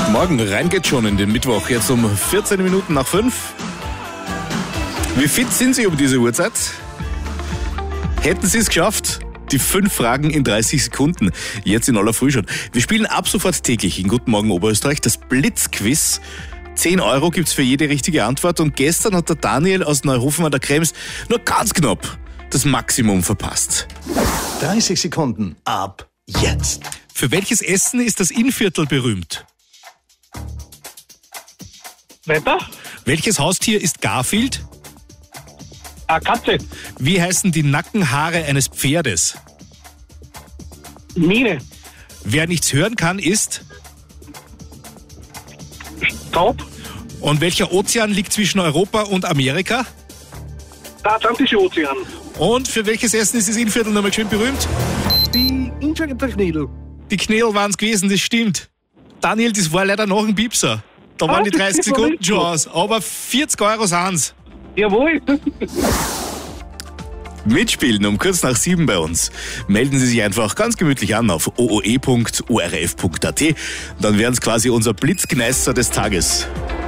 Guten Morgen, rein geht's schon in den Mittwoch, jetzt um 14 Minuten nach 5. Wie fit sind Sie um diese Uhrzeit? Hätten Sie es geschafft? Die 5 Fragen in 30 Sekunden, jetzt in aller Früh schon. Wir spielen ab sofort täglich in Guten Morgen Oberösterreich das Blitzquiz. 10 Euro gibt's für jede richtige Antwort und gestern hat der Daniel aus Neuhofen an der Krems nur ganz knapp das Maximum verpasst. 30 Sekunden ab jetzt. Für welches Essen ist das Innviertel berühmt? Weiter? Welches Haustier ist Garfield? Katze. Wie heißen die Nackenhaare eines Pferdes? Mine. Wer nichts hören kann, ist? Taub. Und welcher Ozean liegt zwischen Europa und Amerika? Der Atlantische Ozean. Und für welches Essen ist das Innviertel nochmal schön berühmt? Die Inschrift Knädel. Die Knädel waren es gewesen, das stimmt. Daniel, das war leider noch ein Piepser. Da waren die 30 das war Sekunden nicht schon so. aus. Aber 40 Euro sind's. Jawohl. Mitspielen um kurz nach 7 bei uns. Melden Sie sich einfach ganz gemütlich an auf ooe.orf.at. Dann wären es quasi unser Blitzgneißer des Tages.